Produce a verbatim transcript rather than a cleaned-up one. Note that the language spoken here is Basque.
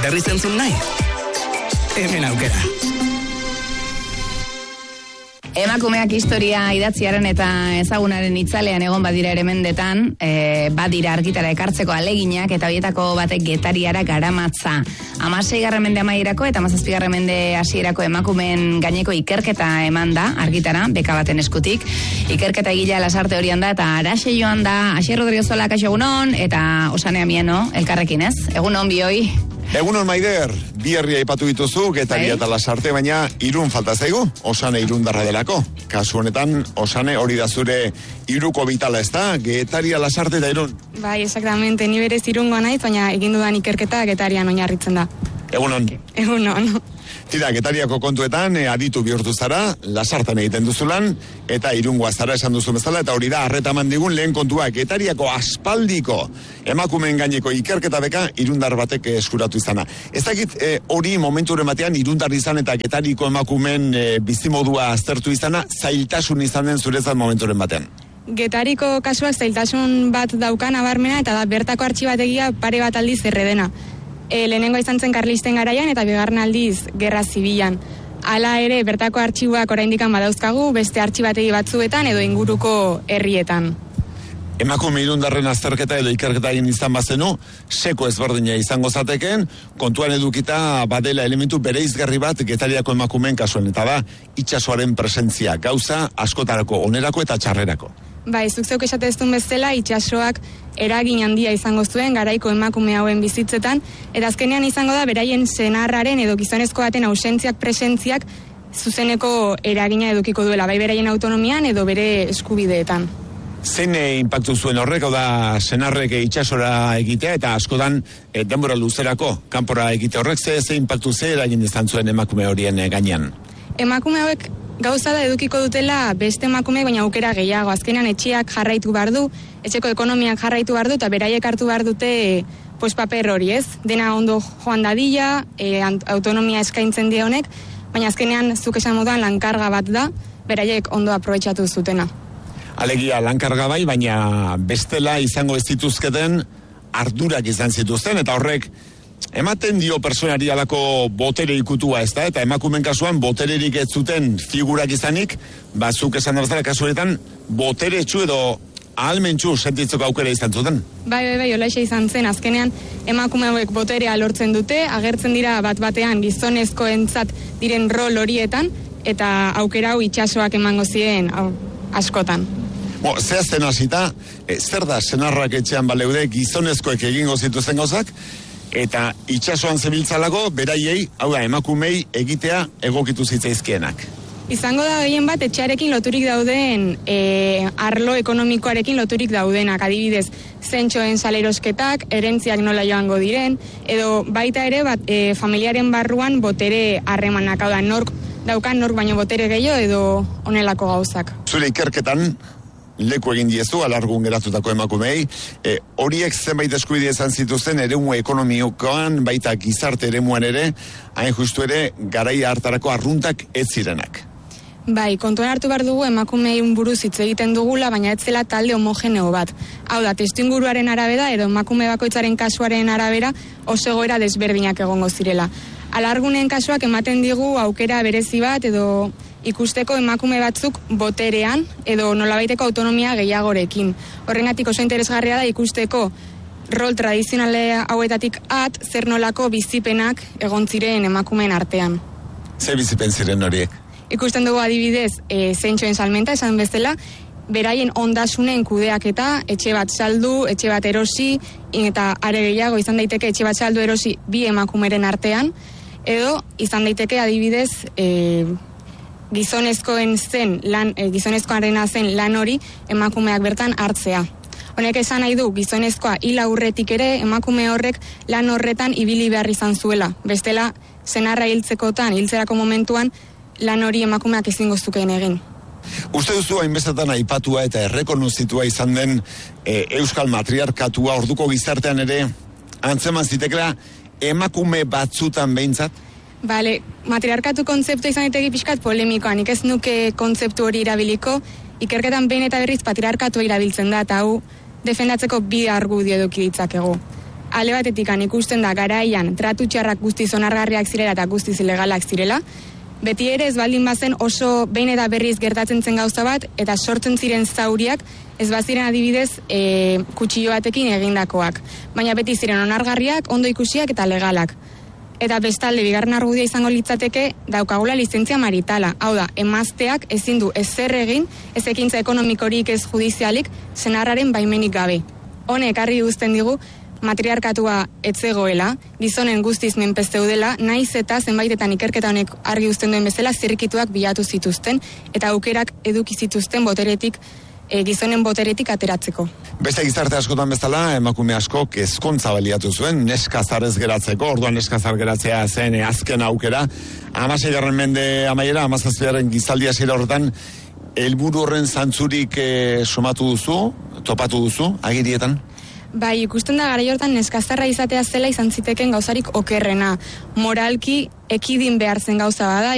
Berriz entzun nahi? Hemen aukera. Emakumeak historia idatziaren eta ezagunaren itzalean egon badira ere mendetan, e, badira argitara ekartzeko aleginak eta horietako batek Getariara garamatza. Hamaseigarren mende amaierako eta hamazazpigarren mende hasierako emakumeen gaineko ikerketa eman da argitara, beka baten eskutik. Ikerketa egilea Lasarte horian da eta Araxe joan da, Asier Rodriguezola kaixo egunon, eta Osanea Mieno, elkarrekin ez? Egunon bioi. Egunon Maider, bi herria aipatu dituzu, Getaria eta Lasarte, baina Irun falta zaigu, Osane irundarra delako. Kasu honetan, Osane hori da zure Iruko bitala, ez da? Getaria, Lasarte eta Irun. Bai, exactamente, ni berez Irungoa naiz, baina egin dudan ikerketa Getarian oinarritzen da. Egunon. Egunon. Tira, Getariako kontuetan, e, aditu bihurtu zara, Lasartan egiten duzulan, eta Irungoa zara esan duzu bezala, eta hori da, arretaman digun lehen kontua, Getariako aspaldiko emakumeen gaineko ikerketa beka Irundar batek eskuratu izana. Ez dakit e, hori momenturen batean Irundar izan eta Getariko emakumeen e, bizimodua aztertu izana, zailtasun izan den zurezat momenturen batean. Getariko kasuak zailtasun bat daukan abarmena, eta da bertako artxibategia pare bat aldiz erredena. E, lehenengo izan zen Karlisten garaian eta bigarren aldiz Gerra Zibilan. Hala ere, bertako artxiboak oraindikan badauzkagu, beste artxibategi batzuetan edo inguruko herrietan. Emakume Irundarren azterketa edo ikerketa egin izan bazenu, seko ezberdina izango zateken, kontuan edukita badela elementu bereizgarri bat Getariako emakumeen kasuen, eta da, itsasoaren presentzia, gauza askotarako, onerako eta txarrerako. Bai, zuk zeuk esateztun bezala, itsasoak eragin handia izango zuen garaiko emakume hauen bizitzetan, eta azkenean izango da beraien senarraren edo gizonezko baten ausentziak, presentziak zuzeneko eragina edukiko duela, bai beraien autonomian edo bere eskubideetan. Zein inpaktu zuen horrek, hau da senarrek itsasora egitea eta askotan e, denbora luzerako kanpora egite horrek, ze, ze inpaktu ze eragin izan zuen emakume horien e, gainean? Emakume hauek gauza da edukiko dutela beste emakume, baina aukera gehiago. Azkenean etxeak jarraitu behar du, etxeko ekonomiak jarraitu behar du, eta beraiek hartu behar dute e, pues, paper hori, ez? Dena ondo joan dadila, e, autonomia eskaintzen die honek, baina azkenean zuk esan moduan lankarga bat da, beraiek ondo aprobetxatu zutena. Alegia lankarga bai, baina bestela izango ez dituzketen ardurak izan zituzten, eta horrek ematen dio personari alako botere ikutua, ez da, eta emakumen kasuan botererik ez zuten figurak izanik, bazuk esan da bezala kasuetan boteretsu edo ahalmentsu sentitzeko aukera izan zuten. Bai, bai, bai, olaxe izan zen, azkenean emakume hauek boterea lortzen dute, agertzen dira bat batean gizonezkoentzat diren rol horietan, eta aukera hau itsasoak emango ziren hau, askotan. Bo, zehazten hasita, e, zer da senarrak etxean baleude gizonezkoek egingo zituzten gauzak, eta itsasoan zebiltzalako beraiei, hau da, emakumei egitea egokitu zitzaizkienak. Izango da gehien bat etxearekin loturik dauden, e, arlo ekonomikoarekin loturik daudenak, adibidez, zentxoen salerosketak, erentziak nola joango diren, edo baita ere bat, e, familiaren barruan botere harremanak, hau da, nork daukan nork baino botere gehiago edo honelako gauzak. Zure ikerketan leku egin diezu, alargun geratutako emakumei, e, horiek zenbait eskubide izan zituzten eremu ekonomikoan, baita gizarte eremuan ere, hain justu ere, garai hartarako arruntak ez zirenak. Bai, kontuan hartu behar dugu emakumein buruz hitz egiten dugula, baina ez zela talde homogeneo bat. Hau da, testuinguruaren arabera, edo emakume bakoitzaren kasuaren arabera, oso egoera desberdinak egongo zirela. Alargunen kasuak ematen digu aukera berezi bat, edo ikusteko emakume batzuk boterean edo nolabaiteko autonomia gehiagorekin. Horrengatik oso interesgarria da ikusteko rol tradizionale hauetatik at zer nolako bizipenak egon ziren emakumeen artean. Ze bizipen ziren horiek? Ikusten dugu adibidez, e, zentxoen salmenta esan bezala, beraien ondasunen kudeaketa, etxe bat saldu, etxe bat erosi, eta are gehiago izan daiteke etxe bat saldu erosi bi emakumeren artean, edo izan daiteke adibidez, e, gizonezkoen zen lan, e, gizonezkoarena zen lan hori emakumeak bertan hartzea. Honek esan nahi du, gizonezkoa hil aurretik ere emakume horrek lan horretan ibili behar izan zuela. Bestela, senarra hiltzekotan, hiltzerako momentuan, lan hori emakumeak ezingo zukeen egin. Uste duzu hainbestetan aipatua eta errekonozitua izan den e, Euskal Matriarkatua orduko gizartean ere antzeman zitekela emakume batzutan behintzat? Bale, matriarkatu kontzeptu izan ditegi pixkat polemikoan, nik ez nuke kontzeptu hori erabiliko, ikerketan behin eta berriz patriarkatua irabiltzen da, eta hau defendatzeko bi argudio eduki ditzakegu. ale batetik ikusten da garaian tratu txarrak guztiz onargarriak zirela eta guztiz ilegalak zirela, beti ere ez baldin bazen oso behin eta berriz gertatzen zen gauza bat, eta sortzen ziren zauriak ez baziren adibidez e, kutxillo batekin egindakoak. Baina beti ziren onargarriak, ondo ikusiak eta legalak. Eta bestalde, bigarren argudia izango litzateke, daukagula lizentzia maritala. Hau da, emazteak ezin du ezer egin, ez ekintza ekonomikorik ez judizialik, senarraren baimenik gabe. Honek argi guzten digu, matriarkatua etzegoela, gizonen guztiz menpesteudela, naiz eta zenbaitetan ikerketa honek argi uzten duen bezala zirrikituak bilatu zituzten, eta aukerak eduki zituzten boteretik, e, gizonen boteretik ateratzeko. Beste gizarte askotan bezala, emakume askok ezkontza baliatu zuen, neskazarez geratzeko, orduan neskazar geratzea zen azken aukera, hamaseigarren mende amaiera, hamazazpigarren gizaldia zira horretan, helburu horren zantzurik e, somatu duzu, topatu duzu, agirietan? Bai, ikusten da garai hortan neskazarra izatea zela izan ziteken gauzarik okerrena. Moralki ekidin behar zen gauza bada,